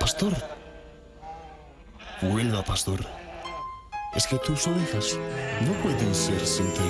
Pastor. Vuelva, pastor. Es que tus ovejas no pueden ser sin ti.